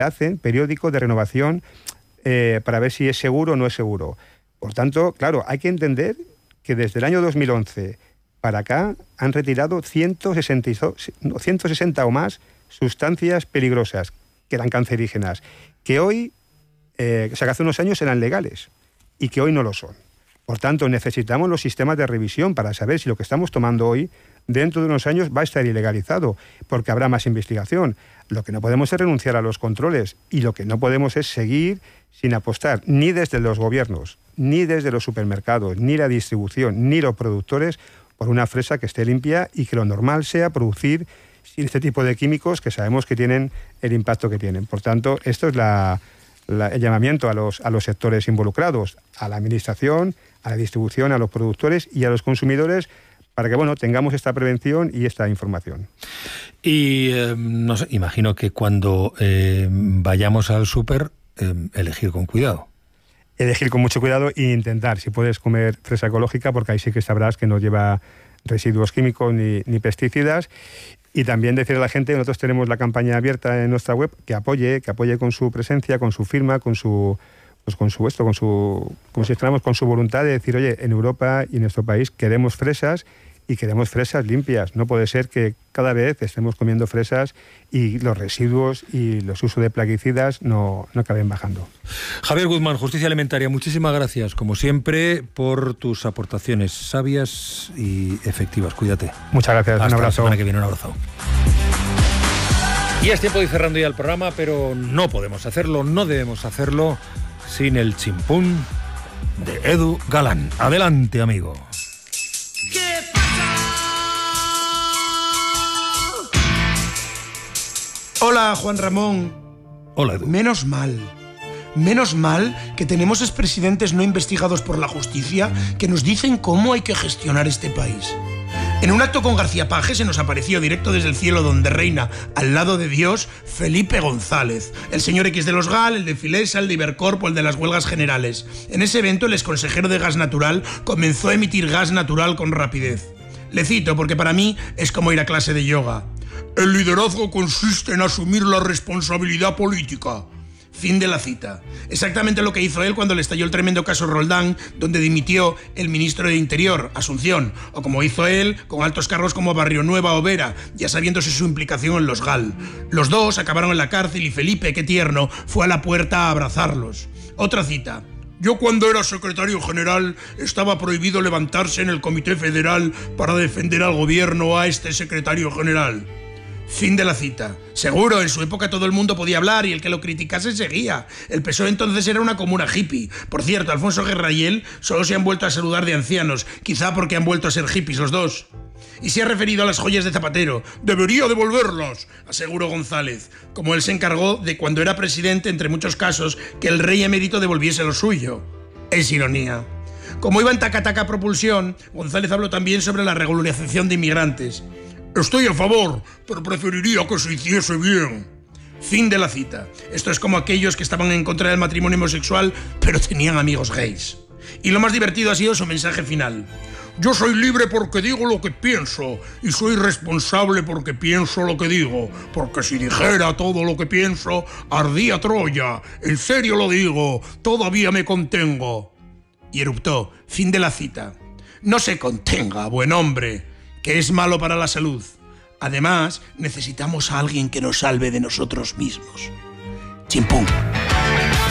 hacen periódicos de renovación para ver si es seguro o no es seguro. Por tanto, claro, hay que entender que desde el año 2011 para acá han retirado 160 o más sustancias peligrosas que eran cancerígenas, que hoy, que hace unos años eran legales y que hoy no lo son. Por tanto, necesitamos los sistemas de revisión para saber si lo que estamos tomando hoy, dentro de unos años, va a estar ilegalizado, porque habrá más investigación. Lo que no podemos es renunciar a los controles y lo que no podemos es seguir sin apostar ni desde los gobiernos, ni desde los supermercados, ni la distribución, ni los productores por una fresa que esté limpia y que lo normal sea producir sin este tipo de químicos que sabemos que tienen el impacto que tienen. Por tanto, esto es el llamamiento a los sectores involucrados, a la administración, a la distribución, a los productores y a los consumidores, para que tengamos esta prevención y esta información. Y no sé, imagino que cuando vayamos al súper, elegir con cuidado. Elegir con mucho cuidado e intentar, si puedes, comer fresa ecológica, porque ahí sí que sabrás que no lleva residuos químicos ni pesticidas. Y también decir a la gente, nosotros tenemos la campaña abierta en nuestra web, que apoye con su presencia, con su firma, con su voluntad de decir, oye, en Europa y en nuestro país queremos fresas y queremos fresas limpias. No puede ser que cada vez estemos comiendo fresas y los residuos y los usos de plaguicidas no acaben bajando. Javier Guzmán, Justicia Alimentaria, muchísimas gracias, como siempre, por tus aportaciones sabias y efectivas. Cuídate. Muchas gracias. Hasta un abrazo. La semana que viene, un abrazo. Y es tiempo de ir cerrando ya el programa, pero no podemos hacerlo, no debemos hacerlo sin el chimpún de Edu Galán. Adelante, amigo. Hola, Juan Ramón. Hola, Edu. Menos mal que tenemos expresidentes no investigados por la justicia que nos dicen cómo hay que gestionar este país. En un acto con García Paje se nos apareció directo desde el cielo donde reina, al lado de Dios, Felipe González, el señor X de los GAL, el de Filesa, el de Ibercorp o el de las huelgas generales. En ese evento el exconsejero de Gas Natural comenzó a emitir gas natural con rapidez. Le cito porque para mí es como ir a clase de yoga. El liderazgo consiste en asumir la responsabilidad política. Fin de la cita. Exactamente lo que hizo él cuando le estalló el tremendo caso Roldán, donde dimitió el ministro de Interior, Asunción, o como hizo él con altos cargos como Barrionueva o Vera, ya sabiéndose su implicación en los GAL. Los dos acabaron en la cárcel y Felipe, qué tierno, fue a la puerta a abrazarlos. Otra cita. Yo cuando era secretario general estaba prohibido levantarse en el Comité Federal para defender al gobierno a este secretario general. Fin de la cita. Seguro, en su época todo el mundo podía hablar y el que lo criticase seguía. El PSOE entonces era una comuna hippie. Por cierto, Alfonso Guerra y él solo se han vuelto a saludar de ancianos, quizá porque han vuelto a ser hippies los dos. Y se ha referido a las joyas de Zapatero. Debería devolverlas, aseguró González, como él se encargó de cuando era presidente, entre muchos casos, que el rey emérito devolviese lo suyo. Es ironía. Como iba en taca-taca propulsión, González habló también sobre la regularización de inmigrantes. Estoy a favor, pero preferiría que se hiciese bien. Fin de la cita. Esto es como aquellos que estaban en contra del matrimonio homosexual, pero tenían amigos gays. Y lo más divertido ha sido su mensaje final. Yo soy libre porque digo lo que pienso, y soy responsable porque pienso lo que digo, porque si dijera todo lo que pienso, ardía Troya. En serio lo digo, todavía me contengo. Y eruptó. Fin de la cita. No se contenga, buen hombre, que es malo para la salud. Además, necesitamos a alguien que nos salve de nosotros mismos. Chimpún.